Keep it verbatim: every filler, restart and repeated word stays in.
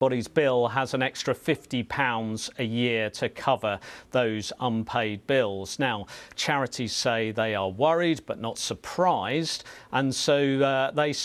Body's bill has an extra fifty pounds a year to cover those unpaid bills. Now, charities say they are worried but not surprised, and so uh, they